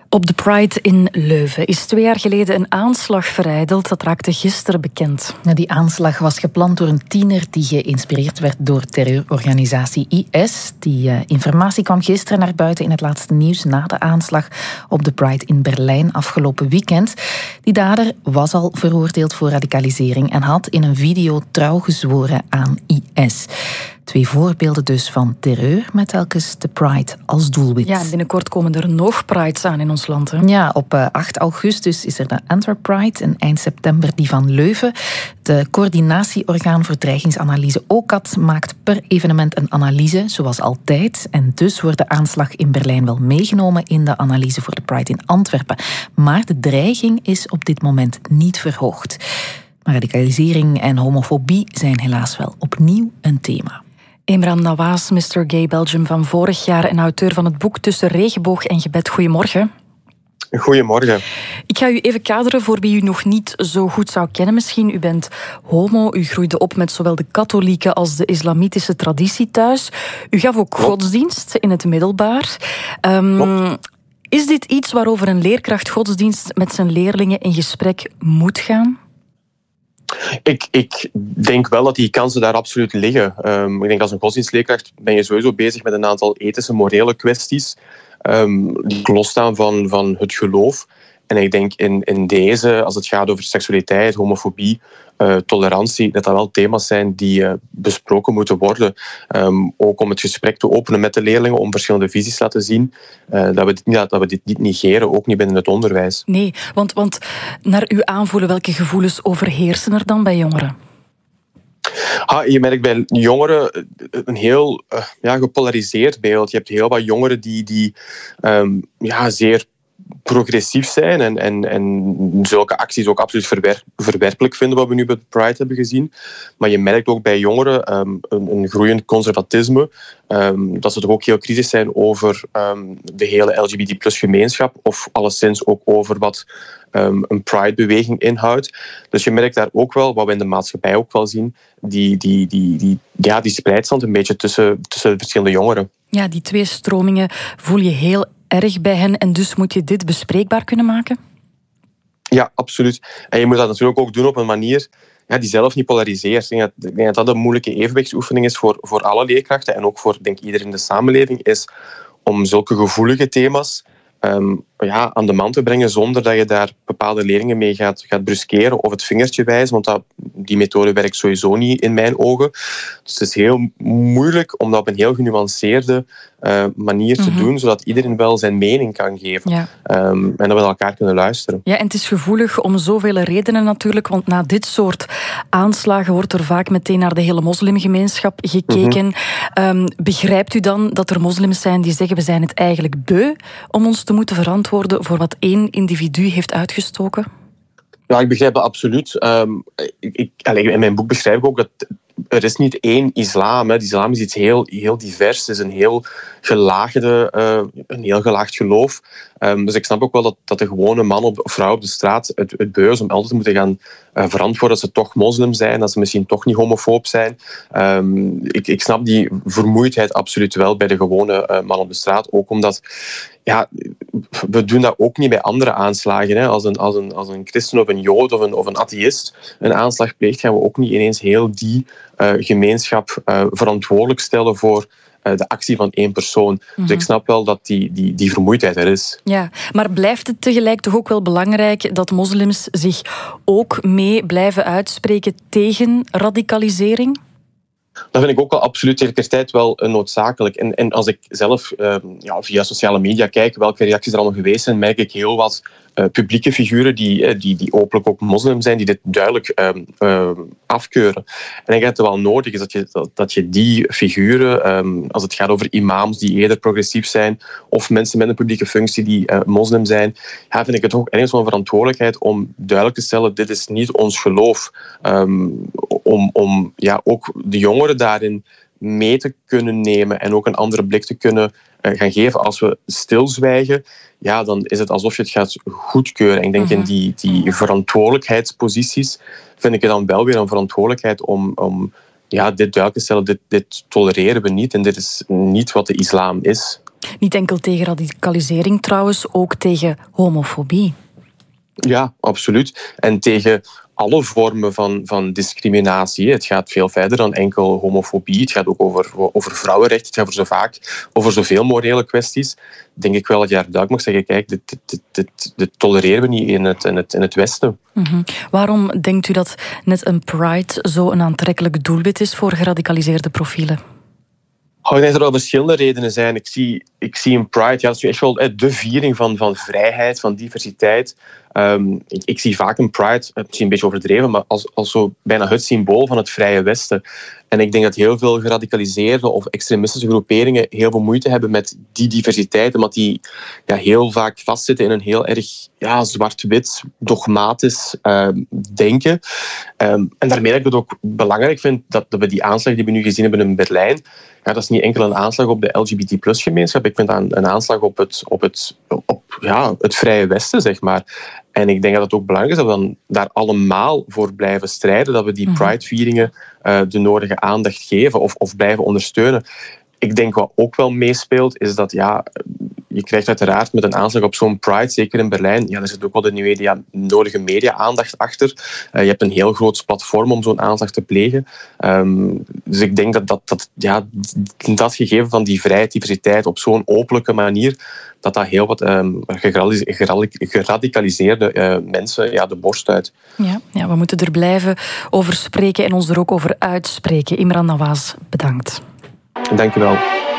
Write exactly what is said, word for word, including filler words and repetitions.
Op de Pride in Leuven is twee jaar geleden een aanslag verijdeld. Dat raakte gisteren bekend. Die aanslag was gepland door een tiener die geïnspireerd werd door terreurorganisatie I S. Die uh, informatie kwam gisteren naar buiten in het laatste nieuws na de aanslag op de Pride in Berlijn afgelopen weekend. Die dader was al veroordeeld voor radicalisering en had in een video trouw gezworen aan I S. Twee voorbeelden dus van terreur met telkens de Pride als doelwit. Ja, binnenkort komen er nog Prides aan in ons land. Hè? Ja, op acht augustus is er de Antwerp Pride en eind september die van Leuven. De coördinatieorgaan voor dreigingsanalyse O C A D maakt per evenement een analyse, zoals altijd. En dus wordt de aanslag in Berlijn wel meegenomen in de analyse voor de Pride in Antwerpen. Maar de dreiging is op dit moment niet verhoogd. Maar radicalisering en homofobie zijn helaas wel opnieuw een thema. Imran Nawaz, mister Gay Belgium van vorig jaar en auteur van het boek Tussen regenboog en gebed. Goedemorgen. Goedemorgen. Ik ga u even kaderen voor wie u nog niet zo goed zou kennen misschien. U bent homo, u groeide op met zowel de katholieke als de islamitische traditie thuis. U gaf ook Klopt. godsdienst in het middelbaar. Um, is dit iets waarover een leerkracht godsdienst met zijn leerlingen in gesprek moet gaan? Ik, ik denk wel dat die kansen daar absoluut liggen. Um, ik denk als een godsdienstleerkracht ben je sowieso bezig met een aantal ethische, morele kwesties um, die losstaan van, van het geloof. En ik denk in, in deze, als het gaat over seksualiteit, homofobie, uh, tolerantie, dat dat wel thema's zijn die uh, besproken moeten worden. Um, ook om het gesprek te openen met de leerlingen, om verschillende visies te laten zien. Uh, dat, we dit, dat we dit niet negeren, ook niet binnen het onderwijs. Nee, want, want naar uw aanvoelen, welke gevoelens overheersen er dan bij jongeren? Ha, je merkt bij jongeren een heel uh, ja, gepolariseerd beeld. Je hebt heel wat jongeren die, die um, ja, zeer progressief zijn en, en, en zulke acties ook absoluut verwer, verwerpelijk vinden, wat we nu bij Pride hebben gezien. Maar je merkt ook bij jongeren um, een, een groeiend conservatisme, um, dat ze toch ook heel kritisch zijn over um, de hele L G B T plus gemeenschap, of alleszins ook over wat um, een Pride-beweging inhoudt. Dus je merkt daar ook wel, wat we in de maatschappij ook wel zien, die, die, die, die, ja, die spreidstand een beetje tussen, tussen de verschillende jongeren. Ja, die twee stromingen voel je heel erg bij hen en dus moet je dit bespreekbaar kunnen maken? Ja, absoluut. En je moet dat natuurlijk ook doen op een manier ja, die zelf niet polariseert. Ik denk dat, ik denk dat dat een moeilijke evenwichtsoefening is voor, voor alle leerkrachten en ook voor denk, iedereen in de samenleving, is om zulke gevoelige thema's um, ja, aan de man te brengen zonder dat je daar bepaalde leerlingen mee gaat, gaat bruskeren of het vingertje wijzen, want dat, die methode werkt sowieso niet in mijn ogen. Dus het is heel moeilijk om dat op een heel genuanceerde uh, manier te mm-hmm. doen, zodat iedereen wel zijn mening kan geven. Ja. Um, en dat we naar elkaar kunnen luisteren. Ja, en het is gevoelig om zoveel redenen natuurlijk, want na dit soort aanslagen wordt er vaak meteen naar de hele moslimgemeenschap gekeken. Mm-hmm. Um, begrijpt u dan dat er moslims zijn die zeggen we zijn het eigenlijk beu om ons te moeten verantwoorden voor wat één individu heeft uitgestoken? Ja, ik begrijp dat absoluut. Um, ik, ik, in mijn boek beschrijf ik ook dat er is niet één islam. Hè. De islam is iets heel, heel divers. Het is een heel, gelaagde, uh, een heel gelaagd geloof. Um, dus ik snap ook wel dat, dat de gewone man of vrouw op de straat het, het beu is om altijd te moeten gaan uh, verantwoorden dat ze toch moslim zijn, dat ze misschien toch niet homofoob zijn. Um, ik, ik snap die vermoeidheid absoluut wel bij de gewone uh, man op de straat. Ook omdat ja, we doen dat ook niet bij andere aanslagen. Hè. Als, een, als, een, als een christen of een jood of een, of een atheïst een aanslag pleegt, gaan we ook niet ineens heel die uh, gemeenschap uh, verantwoordelijk stellen voor uh, de actie van één persoon. Mm-hmm. Dus ik snap wel dat die, die, die vermoeidheid er is. Ja, maar blijft het tegelijk toch ook wel belangrijk dat moslims zich ook mee blijven uitspreken tegen radicalisering? Dat vind ik ook wel absoluut tegelijkertijd wel noodzakelijk. En, en als ik zelf uh, ja, via sociale media kijk welke reacties er allemaal geweest zijn, merk ik heel wat uh, publieke figuren die, die, die openlijk ook moslim zijn, die dit duidelijk uh, uh, afkeuren. En ik denk dat het wel nodig is dat je, dat, dat je die figuren, um, als het gaat over imams die eerder progressief zijn, of mensen met een publieke functie die uh, moslim zijn, ja, vind ik het ook ergens wel een verantwoordelijkheid om duidelijk te stellen, dit is niet ons geloof. Um, om om ja, ook de jongeren daarin mee te kunnen nemen en ook een andere blik te kunnen uh, gaan geven. Als we stilzwijgen, ja, dan is het alsof je het gaat goedkeuren. En ik denk mm-hmm. in die, die verantwoordelijkheidsposities vind ik het dan wel weer een verantwoordelijkheid om, om ja, dit duidelijk te stellen, dit, dit tolereren we niet en dit is niet wat de islam is. Niet enkel tegen radicalisering trouwens, ook tegen homofobie. Ja, absoluut. En tegen alle vormen van, van discriminatie. Het gaat veel verder dan enkel homofobie. Het gaat ook over, over vrouwenrechten. Het gaat over zo vaak over zoveel morele kwesties. Denk ik wel dat je daar duidelijk mag zeggen, kijk, dit, dit, dit, dit tolereren we niet in het, in het, in het Westen. Mm-hmm. Waarom denkt u dat net een Pride zo een aantrekkelijk doelwit is voor geradicaliseerde profielen? Oh, ik denk dat er wel verschillende redenen zijn. Ik zie, ik zie een Pride, ja, dat is nu echt wel de viering van, van vrijheid, van diversiteit. Um, ik, ik zie vaak een Pride, misschien een beetje overdreven, maar als, als zo bijna het symbool van het vrije Westen. En ik denk dat heel veel geradicaliseerde of extremistische groeperingen heel veel moeite hebben met die diversiteit, omdat die ja, heel vaak vastzitten in een heel erg ja, zwart-wit, dogmatisch uh, denken. Um, en daarmee dat ik het ook belangrijk vind dat, dat we die aanslag die we nu gezien hebben in Berlijn, ja, dat is niet enkel een aanslag op de L G B T plus gemeenschap. Ik vind dat een, een aanslag op het, op het, op, ja, het vrije Westen, zeg maar. En ik denk dat het ook belangrijk is dat we dan daar allemaal voor blijven strijden, dat we die Pride-vieringen uh, de nodige aandacht geven of, of blijven ondersteunen. Ik denk wat ook wel meespeelt, is dat ja, je krijgt uiteraard met een aanslag op zo'n Pride, zeker in Berlijn, ja, er zit ook wel de media, nodige media-aandacht achter. Uh, je hebt een heel groot platform om zo'n aanslag te plegen. Um, dus ik denk dat dat, dat, ja, dat gegeven van die vrijheid, diversiteit op zo'n openlijke manier, dat dat heel wat um, geradicaliseerde uh, mensen ja, de borst uit. Ja, ja, we moeten er blijven over spreken en ons er ook over uitspreken. Imran Nawaz, bedankt. Dank je wel.